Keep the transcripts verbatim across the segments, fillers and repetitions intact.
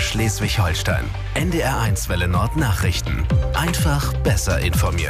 Schleswig-Holstein. N D R eins Welle Nord Nachrichten. Einfach besser informiert.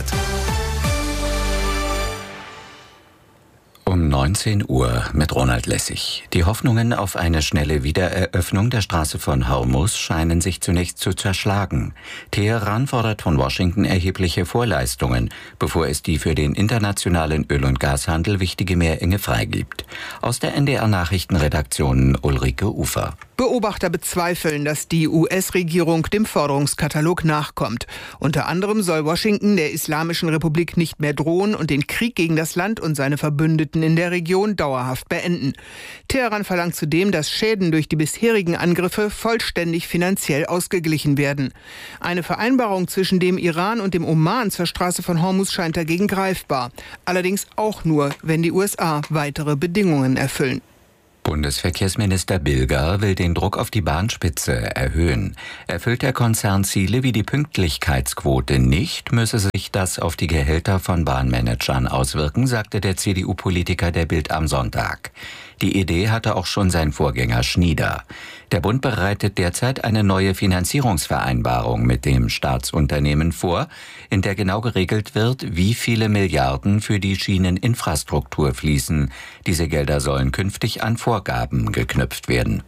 Um neunzehn Uhr mit Ronald Lessig. Die Hoffnungen auf eine schnelle Wiedereröffnung der Straße von Hormuz scheinen sich zunächst zu zerschlagen. Teheran fordert von Washington erhebliche Vorleistungen, bevor es die für den internationalen Öl- und Gashandel wichtige Meerenge freigibt. Aus der N D R-Nachrichtenredaktion Ulrike Ufer. Beobachter bezweifeln, dass die U S-Regierung dem Forderungskatalog nachkommt. Unter anderem soll Washington der Islamischen Republik nicht mehr drohen und den Krieg gegen das Land und seine Verbündeten in der Region dauerhaft beenden. Teheran verlangt zudem, dass Schäden durch die bisherigen Angriffe vollständig finanziell ausgeglichen werden. Eine Vereinbarung zwischen dem Iran und dem Oman zur Straße von Hormuz scheint dagegen greifbar. Allerdings auch nur, wenn die U S A weitere Bedingungen erfüllen. Bundesverkehrsminister Bilger will den Druck auf die Bahnspitze erhöhen. Erfüllt der Konzern Ziele wie die Pünktlichkeitsquote nicht, müsse sich das auf die Gehälter von Bahnmanagern auswirken, sagte der C D U-Politiker der Bild am Sonntag. Die Idee hatte auch schon sein Vorgänger Schnieder. Der Bund bereitet derzeit eine neue Finanzierungsvereinbarung mit dem Staatsunternehmen vor, in der genau geregelt wird, wie viele Milliarden für die Schieneninfrastruktur fließen. Diese Gelder sollen künftig an Vorgaben geknüpft werden.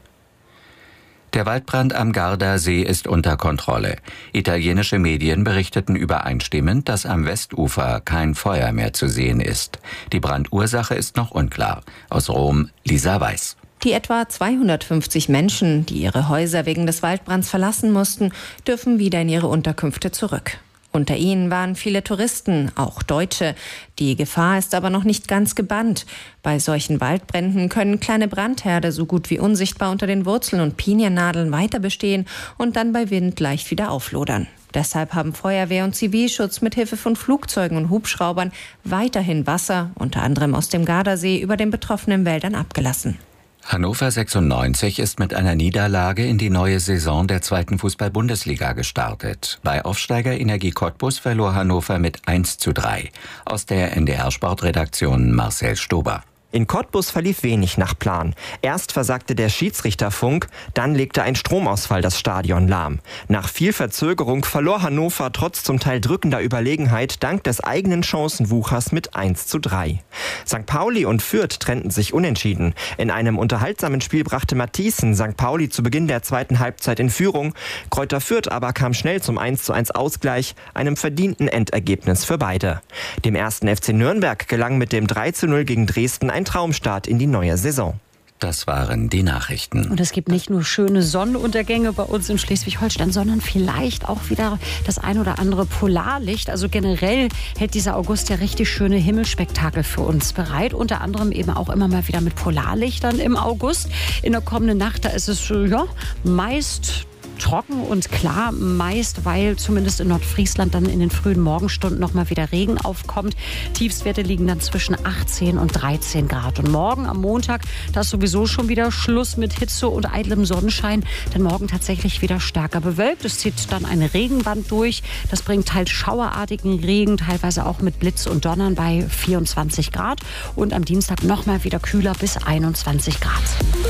Der Waldbrand am Gardasee ist unter Kontrolle. Italienische Medien berichteten übereinstimmend, dass am Westufer kein Feuer mehr zu sehen ist. Die Brandursache ist noch unklar. Aus Rom, Lisa Weiß. Die etwa zweihundertfünfzig Menschen, die ihre Häuser wegen des Waldbrands verlassen mussten, dürfen wieder in ihre Unterkünfte zurück. Unter ihnen waren viele Touristen, auch Deutsche. Die Gefahr ist aber noch nicht ganz gebannt. Bei solchen Waldbränden können kleine Brandherde so gut wie unsichtbar unter den Wurzeln und Piniennadeln weiter bestehen und dann bei Wind leicht wieder auflodern. Deshalb haben Feuerwehr und Zivilschutz mit Hilfe von Flugzeugen und Hubschraubern weiterhin Wasser, unter anderem aus dem Gardasee, über den betroffenen Wäldern abgelassen. Hannover sechsundneunzig ist mit einer Niederlage in die neue Saison der zweiten Fußball-Bundesliga gestartet. Bei Aufsteiger Energie Cottbus verlor Hannover mit eins zu drei. Aus der N D R-Sportredaktion Marcel Stober. In Cottbus verlief wenig nach Plan. Erst versagte der Schiedsrichterfunk, dann legte ein Stromausfall das Stadion lahm. Nach viel Verzögerung verlor Hannover trotz zum Teil drückender Überlegenheit dank des eigenen Chancenwuchers mit eins zu drei. Sankt Pauli und Fürth trennten sich unentschieden. In einem unterhaltsamen Spiel brachte Matthiessen Sankt Pauli zu Beginn der zweiten Halbzeit in Führung. Kräuter Fürth aber kam schnell zum eins zu eins Ausgleich, einem verdienten Endergebnis für beide. Dem ersten F C Nürnberg gelang mit dem drei zu null gegen Dresden ein Traumstart in die neue Saison. Das waren die Nachrichten. Und es gibt nicht nur schöne Sonnenuntergänge bei uns in Schleswig-Holstein, sondern vielleicht auch wieder das ein oder andere Polarlicht. Also generell hält dieser August ja richtig schöne Himmelsspektakel für uns bereit. Unter anderem eben auch immer mal wieder mit Polarlichtern im August. In der kommenden Nacht, da ist es ja meist trocken und klar, meist, weil zumindest in Nordfriesland dann in den frühen Morgenstunden noch mal wieder Regen aufkommt. Tiefstwerte liegen dann zwischen achtzehn und dreizehn Grad. Und morgen am Montag, da ist sowieso schon wieder Schluss mit Hitze und eitlem Sonnenschein, denn morgen tatsächlich wieder stärker bewölkt. Es zieht dann eine Regenwand durch. Das bringt teils schauerartigen Regen, teilweise auch mit Blitz und Donnern bei vierundzwanzig Grad. Und am Dienstag noch mal wieder kühler bis einundzwanzig Grad.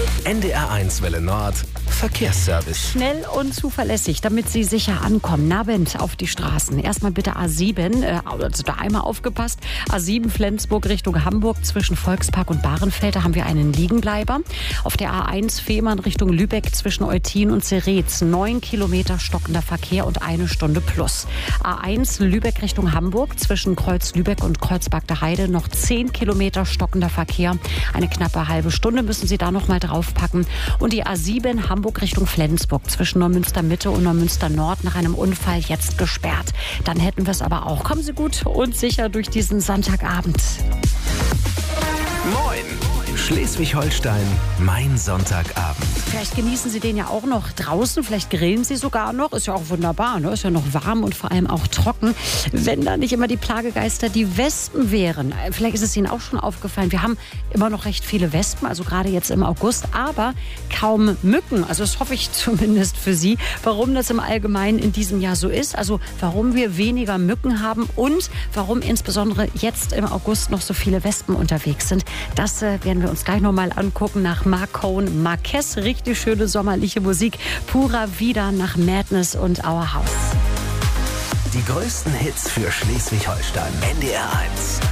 N D R eins Welle Nord Verkehrsservice. Schnell und zuverlässig, damit Sie sicher ankommen. Nabend auf die Straßen. Erstmal bitte A sieben, äh, also da einmal aufgepasst. A sieben Flensburg Richtung Hamburg zwischen Volkspark und Bahrenfeld, da haben wir einen Liegenbleiber. Auf der A eins Fehmarn Richtung Lübeck zwischen Eutin und Zeretz. Neun Kilometer stockender Verkehr und eine Stunde plus. A eins Lübeck Richtung Hamburg zwischen Kreuz Lübeck und Kreuzberg der Heide noch zehn Kilometer stockender Verkehr. Eine knappe halbe Stunde müssen Sie da noch mal draufpacken. Und die A sieben Hamburg Richtung Flensburg zwischen Neumünster Mitte und Neumünster Nord nach einem Unfall jetzt gesperrt. Dann hätten wir es aber auch. Kommen Sie gut und sicher durch diesen Sonntagabend. Moin! Schleswig-Holstein, mein Sonntagabend. Vielleicht genießen Sie den ja auch noch draußen, vielleicht grillen Sie sogar noch. Ist ja auch wunderbar, ne? Ist ja noch warm und vor allem auch trocken. Wenn da nicht immer die Plagegeister die Wespen wären. Vielleicht ist es Ihnen auch schon aufgefallen, wir haben immer noch recht viele Wespen, also gerade jetzt im August, aber kaum Mücken. Also das hoffe ich zumindest für Sie. Warum das im Allgemeinen in diesem Jahr so ist, also warum wir weniger Mücken haben und warum insbesondere jetzt im August noch so viele Wespen unterwegs sind, das äh, werden wir uns uns gleich nochmal angucken. Nach Marcone Marquez, richtig schöne sommerliche Musik. Pura Vida nach Madness und Our House. Die größten Hits für Schleswig-Holstein. N D R eins.